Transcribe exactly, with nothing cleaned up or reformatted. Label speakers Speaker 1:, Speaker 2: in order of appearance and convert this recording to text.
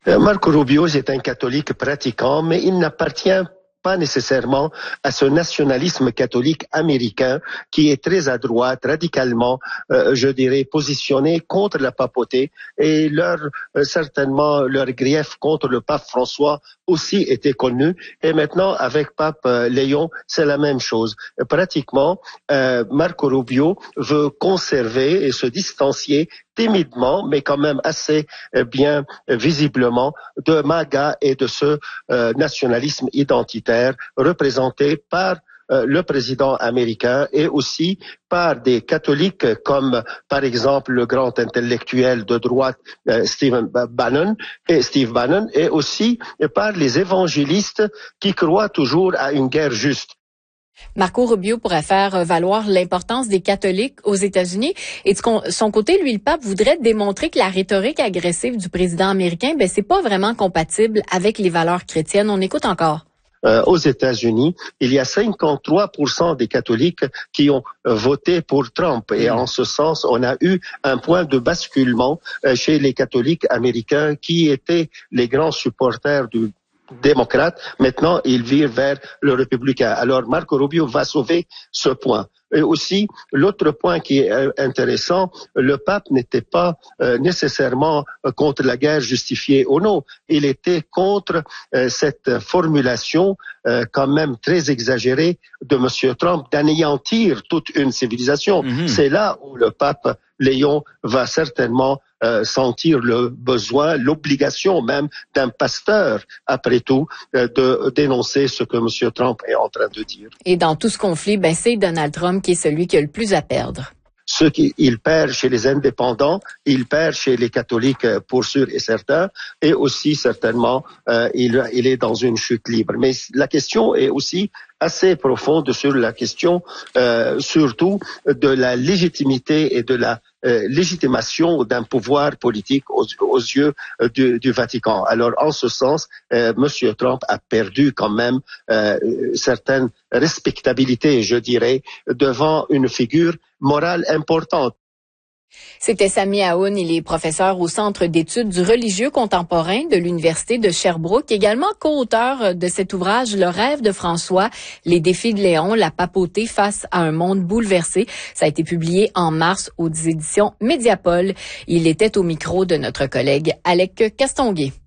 Speaker 1: Marco Rubio est un catholique pratiquant, mais il n'appartient pas nécessairement à ce nationalisme catholique américain qui est très à droite, radicalement, euh, je dirais, positionné contre la papauté, et leur euh, certainement leur grief contre le pape François aussi était connu, et maintenant avec pape euh, Léon, c'est la même chose. Pratiquement, euh, Marco Rubio veut conserver et se distancier timidement, mais quand même assez euh, bien euh, visiblement, de MAGA et de ce euh, nationalisme identitaire représenté par euh, le président américain et aussi par des catholiques comme par exemple le grand intellectuel de droite euh, Stephen Bannon et Steve Bannon, et aussi par les évangélistes qui croient toujours à une guerre juste.
Speaker 2: Marco Rubio pourrait faire valoir l'importance des catholiques aux États-Unis. Et de son côté, lui, le pape voudrait démontrer que la rhétorique agressive du président américain, ben, c'est pas vraiment compatible avec les valeurs chrétiennes. On écoute encore.
Speaker 1: Euh, aux États-Unis, il y a cinquante-trois pour cent des catholiques qui ont euh, voté pour Trump. Et mmh. en ce sens, on a eu un point de basculement euh, chez les catholiques américains qui étaient les grands supporters du démocrate. Maintenant, il vire vers le républicain. Alors, Marco Rubio va sauver ce point. Et aussi, l'autre point qui est intéressant, le pape n'était pas euh, nécessairement contre la guerre justifiée ou non. Il était contre euh, cette formulation euh, quand même très exagérée de M. Trump d'anéantir toute une civilisation. Mm-hmm. C'est là où le pape Léon va certainement euh, sentir le besoin, l'obligation même d'un pasteur, après tout, euh, de dénoncer ce que M. Trump est en train de dire.
Speaker 2: Et dans tout ce conflit, ben, c'est Donald Trump qui est celui qui a le plus à perdre.
Speaker 1: Ce qu'il perd chez les indépendants, il perd chez les catholiques pour sûr et certain, et aussi certainement euh, il, il est dans une chute libre. Mais la question est aussi assez profonde sur la question euh, surtout de la légitimité et de la euh, légitimation d'un pouvoir politique aux, aux yeux euh, du, du Vatican. Alors en ce sens, euh, M. Trump a perdu quand même euh, certaine respectabilité, je dirais, devant une figure morale importante.
Speaker 2: C'était Sami Aoun, il est professeur au Centre d'études du religieux contemporain de l'Université de Sherbrooke, également co-auteur de cet ouvrage Le rêve de François, les défis de Léon, la papauté face à un monde bouleversé. Ça a été publié en mars aux éditions Mediapol. Il était au micro de notre collègue Alec Castonguay.